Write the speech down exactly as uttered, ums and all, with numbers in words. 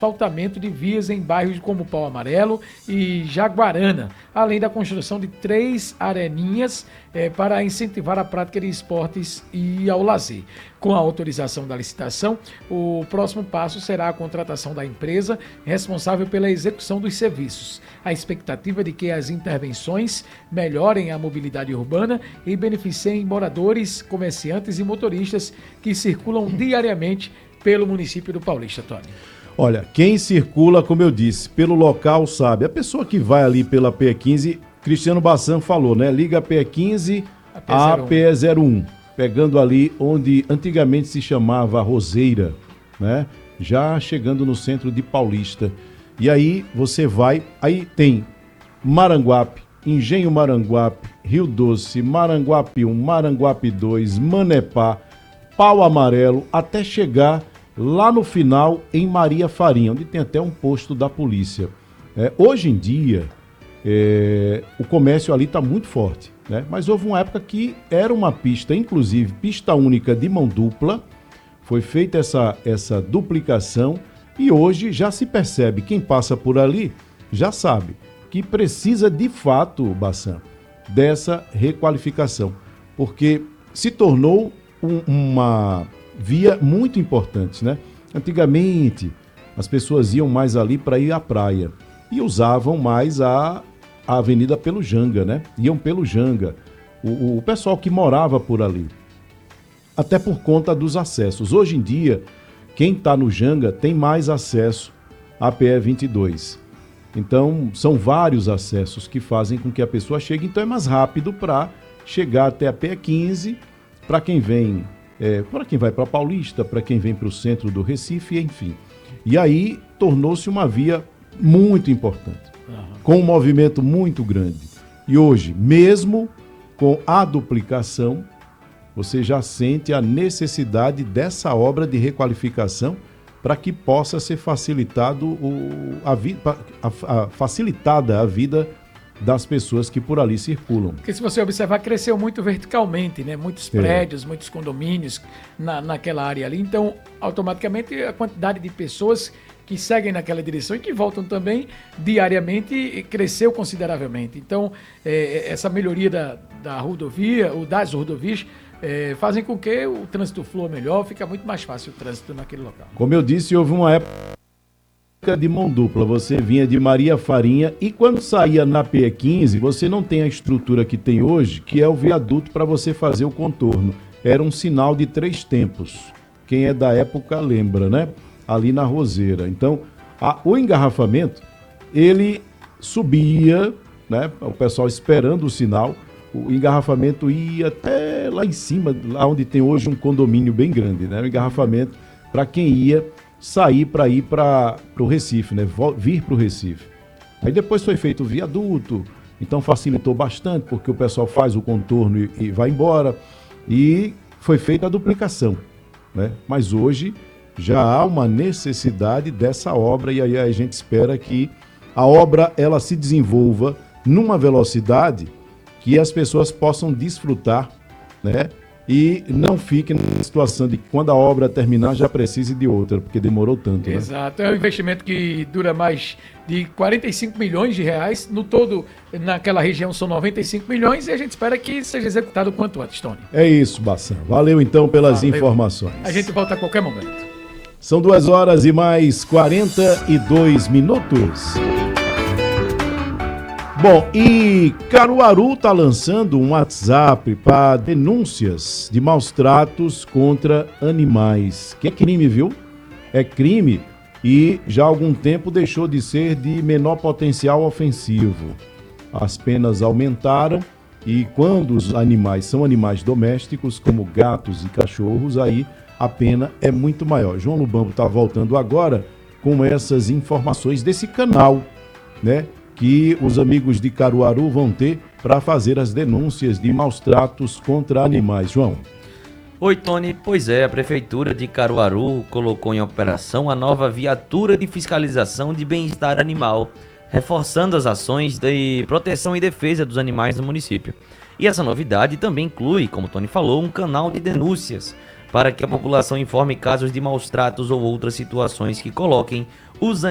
asfaltamento de vias em bairros como Pau Amarelo e Jaguarana, além da construção de três areninhas eh, para incentivar a prática de esportes e ao lazer. Com a autorização da licitação, o próximo passo será a contratação da empresa responsável pela execução dos serviços. A expectativa é de que as intervenções melhorem a mobilidade urbana e beneficiem moradores, comerciantes e motoristas que circulam diariamente pelo município do Paulista, Tony. Olha, quem circula, como eu disse, pelo local sabe. A pessoa que vai ali pela P E quinze, Cristiano Bassan falou, né? Liga a P E quinze à P E zero um, pegando ali onde antigamente se chamava Roseira, né? Já chegando no centro de Paulista. E aí você vai, aí tem Maranguape, Engenho Maranguape, Rio Doce, Maranguape um, Maranguape dois, Manepá, Pau Amarelo, até chegar lá no final em Maria Farinha, onde tem até um posto da polícia. É, hoje em dia, é, o comércio ali está muito forte, né? Mas houve uma época que era uma pista, inclusive pista única de mão dupla, foi feita essa, essa duplicação e hoje já se percebe, quem passa por ali já sabe que precisa de fato, Bassan, dessa requalificação, porque se tornou um, uma via muito importante, né? Antigamente, as pessoas iam mais ali para ir à praia e usavam mais a, a Avenida pelo Janga, né? Iam pelo Janga, o, o pessoal que morava por ali, até por conta dos acessos. Hoje em dia, quem está no Janga tem mais acesso à P E vinte e dois. Então, são vários acessos que fazem com que a pessoa chegue, então é mais rápido para chegar até a P E quinze, para quem vem É, para quem vai para Paulista, para quem vem para o centro do Recife, enfim. E aí tornou-se uma via muito importante, uhum, com um movimento muito grande. E hoje, mesmo com a duplicação, você já sente a necessidade dessa obra de requalificação para que possa ser facilitado o, a, a, a, facilitada a vida das pessoas que por ali circulam. Porque se você observar, cresceu muito verticalmente, né? Muitos prédios, é. muitos condomínios na, naquela área ali. Então, automaticamente, a quantidade de pessoas que seguem naquela direção e que voltam também diariamente cresceu consideravelmente. Então, é, essa melhoria da, da rodovia, ou das rodovias, é, fazem com que o trânsito flua melhor, fica muito mais fácil o trânsito naquele local. Como eu disse, houve uma época de mão dupla, você vinha de Maria Farinha e quando saía na P E quinze, você não tem a estrutura que tem hoje, que é o viaduto para você fazer o contorno. Era um sinal de três tempos. Quem é da época lembra, né? Ali na Roseira. Então, a, o engarrafamento, ele subia, né? O pessoal esperando o sinal, o engarrafamento ia até lá em cima, lá onde tem hoje um condomínio bem grande, né? O engarrafamento para quem ia sair para ir para o Recife, né? Vir para o Recife. Aí depois foi feito o viaduto, então facilitou bastante, porque o pessoal faz o contorno e, e vai embora. E foi feita a duplicação, né? Mas hoje já há uma necessidade dessa obra e aí a gente espera que a obra ela se desenvolva numa velocidade que as pessoas possam desfrutar, né? E não fique na situação de que quando a obra terminar já precise de outra, porque demorou tanto, né? Exato, é um investimento que dura mais de quarenta e cinco milhões de reais, no todo naquela região são noventa e cinco milhões e a gente espera que seja executado o quanto antes, Tony. É isso, Bassan. Valeu então pelas Valeu. informações. A gente volta a qualquer momento. São duas horas e mais quarenta e dois minutos. Bom, e Caruaru está lançando um WhatsApp para denúncias de maus tratos contra animais. Que é crime, viu? É crime e já há algum tempo deixou de ser de menor potencial ofensivo. As penas aumentaram e quando os animais são animais domésticos, como gatos e cachorros, aí a pena é muito maior. João Lubambo está voltando agora com essas informações desse canal, né? Que os amigos de Caruaru vão ter para fazer as denúncias de maus tratos contra animais. João. Oi, Tony. Pois é, a Prefeitura de Caruaru colocou em operação a nova viatura de fiscalização de bem-estar animal, reforçando as ações de proteção e defesa dos animais no município. E essa novidade também inclui, como o Tony falou, um canal de denúncias para que a população informe casos de maus tratos ou outras situações que coloquem os